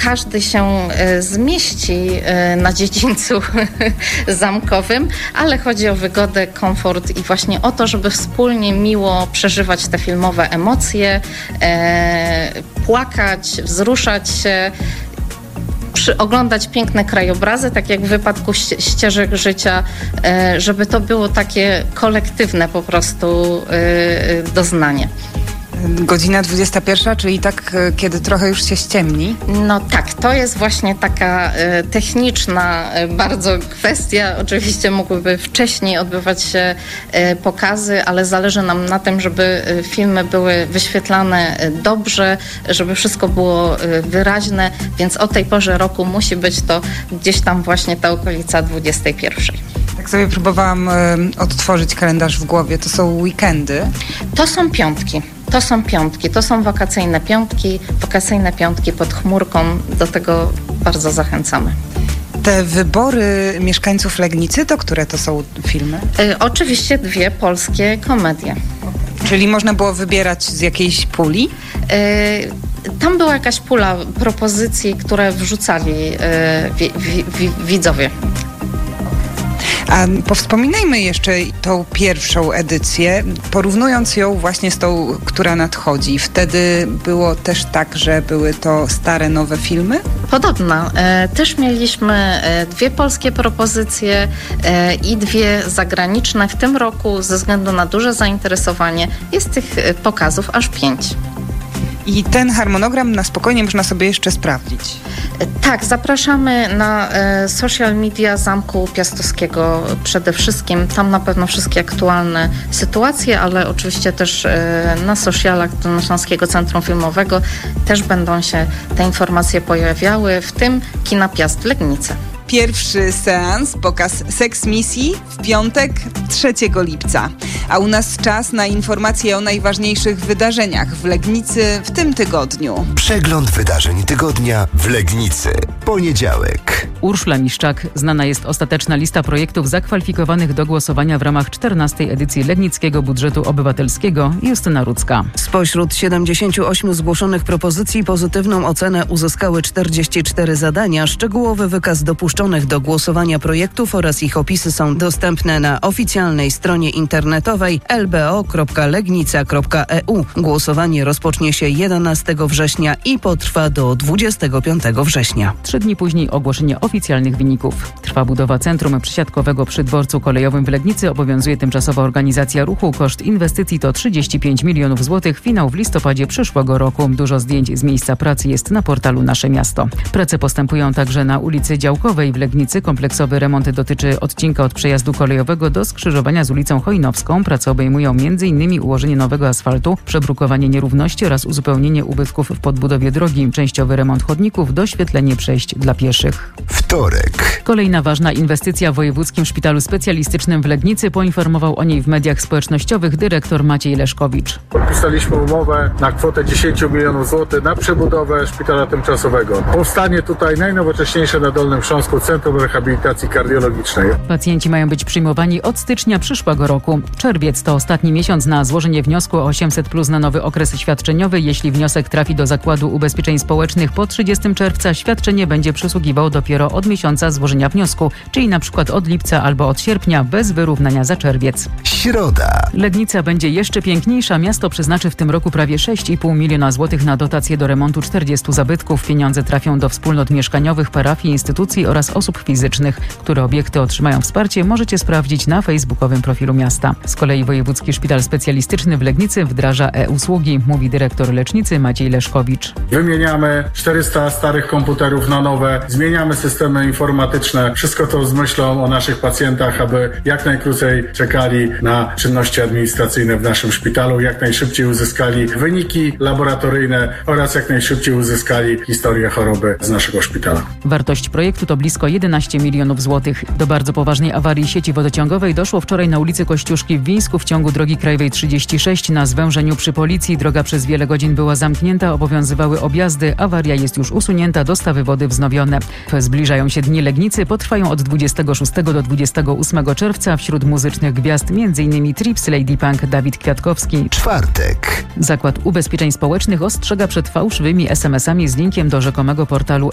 każdy się zmieści na dziedzińcu zamkowym, ale chodzi o wygodę, komfort i właśnie o to, żeby wspólnie miło przeżywać te filmowe emocje, płakać, wzruszać się, oglądać piękne krajobrazy, tak jak w wypadku ścieżek życia, żeby to było takie kolektywne po prostu doznanie. Godzina 21, czyli tak, kiedy trochę już się ściemni. No tak, to jest właśnie taka techniczna bardzo kwestia. Oczywiście mogłyby wcześniej odbywać się pokazy, ale zależy nam na tym, żeby filmy były wyświetlane dobrze, żeby wszystko było wyraźne, więc o tej porze roku musi być to gdzieś tam właśnie ta okolica 21. Tak sobie próbowałam odtworzyć kalendarz w głowie. To są weekendy? To są piątki. To są wakacyjne piątki pod chmurką. Do tego bardzo zachęcamy. Te wybory mieszkańców Legnicy, to które to są filmy? Oczywiście 2 polskie komedie. Czyli można było wybierać z jakiejś puli? Tam była jakaś pula propozycji, które wrzucali widzowie. A powspominajmy jeszcze tą pierwszą edycję, porównując ją właśnie z tą, która nadchodzi. Wtedy było też tak, że były to stare, nowe filmy? Podobno. Też mieliśmy 2 polskie propozycje i 2 zagraniczne. W tym roku ze względu na duże zainteresowanie jest tych pokazów aż 5. I ten harmonogram na spokojnie można sobie jeszcze sprawdzić. Tak, zapraszamy na social media Zamku Piastowskiego przede wszystkim. Tam na pewno wszystkie aktualne sytuacje, ale oczywiście też na socialach Dolnośląskiego Centrum Filmowego też będą się te informacje pojawiały, w tym Kina Piast w Legnicy. Pierwszy seans, pokaz Seks Misji w piątek 3 lipca. A u nas czas na informacje o najważniejszych wydarzeniach w Legnicy w tym tygodniu. Przegląd wydarzeń tygodnia w Legnicy. Poniedziałek. Urszula Miszczak. Znana jest ostateczna lista projektów zakwalifikowanych do głosowania w ramach 14. edycji Legnickiego Budżetu Obywatelskiego. Justyna Rudzka. Spośród 78 zgłoszonych propozycji pozytywną ocenę uzyskały 44 zadania. Szczegółowy wykaz dopuszczonych do głosowania projektów oraz ich opisy są dostępne na oficjalnej stronie internetowej lbo.legnica.eu. Głosowanie rozpocznie się 11 września i potrwa do 25 września. 3 dni później ogłoszenie oficjalnych wyników. Trwa budowa centrum przysiadkowego przy dworcu kolejowym w Legnicy. Obowiązuje tymczasowa organizacja ruchu. Koszt inwestycji to 35 milionów złotych. Finał w listopadzie przyszłego roku. Dużo zdjęć z miejsca pracy jest na portalu Nasze Miasto. Prace postępują także na ulicy Działkowej w Legnicy. Kompleksowy remont dotyczy odcinka od przejazdu kolejowego do skrzyżowania z ulicą Chojnowską. Prace obejmują m.in. ułożenie nowego asfaltu, przebrukowanie nierówności oraz uzupełnienie ubytków w podbudowie drogi, częściowy remont chodników, doświetlenie przejść dla pieszych. Wtorek. Kolejna ważna inwestycja w Wojewódzkim Szpitalu Specjalistycznym w Legnicy. Poinformował o niej w mediach społecznościowych dyrektor Maciej Leszkowicz. Podpisaliśmy umowę na kwotę 10 milionów złotych na przebudowę szpitala tymczasowego. Powstanie tutaj najnowocześniejsze na Dolnym Śląsku Centrum Rehabilitacji Kardiologicznej. Pacjenci mają być przyjmowani od stycznia przyszłego roku. Czerwiec to ostatni miesiąc na złożenie wniosku o 800+ na nowy okres świadczeniowy. Jeśli wniosek trafi do Zakładu Ubezpieczeń Społecznych po 30 czerwca, świadczenie będzie przysługiwało dopiero od miesiąca złożenia wniosku, czyli na przykład od lipca albo od sierpnia, bez wyrównania za czerwiec. Środa. Legnica będzie jeszcze piękniejsza. Miasto przeznaczy w tym roku prawie 6,5 miliona złotych na dotację do remontu 40 zabytków. Pieniądze trafią do wspólnot mieszkaniowych, parafii, instytucji oraz osób fizycznych. Które obiekty otrzymają wsparcie, możecie sprawdzić na facebookowym profilu miasta. Z kolei Wojewódzki Szpital Specjalistyczny w Legnicy wdraża e-usługi, mówi dyrektor lecznicy Maciej Leszkowicz. Wymieniamy 400 starych komputerów na nowe, zmieniamy systemy informatyczne. Wszystko to z myślą o naszych pacjentach, aby jak najkrócej czekali na czynności administracyjne w naszym szpitalu, jak najszybciej uzyskali wyniki laboratoryjne oraz jak najszybciej uzyskali historię choroby z naszego szpitala. Wartość projektu to blisko 11 milionów złotych. Do bardzo poważnej awarii sieci wodociągowej doszło wczoraj na ulicy Kościuszki w Wińsku w ciągu drogi krajowej 36 na zwężeniu przy Policji. Droga przez wiele godzin była zamknięta, obowiązywały objazdy. Awaria jest już usunięta, dostawy wody wznowione. Zbliżają się Dni Legnicy, potrwają od 26 do 28 czerwca. Wśród muzycznych gwiazd m.in. Trips, Lady Punk, Dawid Kwiatkowski. Czwartek. Zakład Ubezpieczeń Społecznych ostrzega przed fałszywymi SMS-ami z linkiem do rzekomego portalu